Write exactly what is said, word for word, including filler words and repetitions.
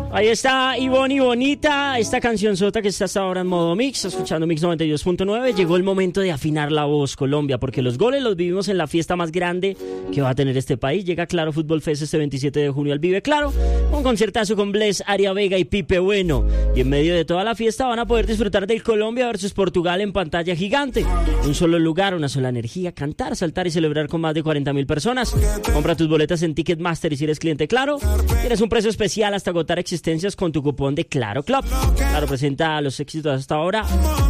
Ahí está Ivonne y Bonita, esta canción sota que está hasta ahora en modo mix, escuchando Mix noventa y dos punto nueve. Llegó el momento de afinar la voz, Colombia, porque los goles los vivimos en la fiesta más grande que va a tener este país. Llega Claro Fútbol Fest este veintisiete de junio al Vive Claro, un concertazo con Bless, Aria Vega y Pipe Bueno. Y en medio de toda la fiesta van a poder disfrutar del Colombia versus Portugal en pantalla gigante. Un solo lugar, una sola energía, cantar, saltar y celebrar con más de cuarenta mil personas. Compra tus boletas en Ticketmaster y si eres cliente Claro, tienes un precio especial hasta agotar existencias con tu cupón de Claro Club. Claro presenta los éxitos hasta ahora.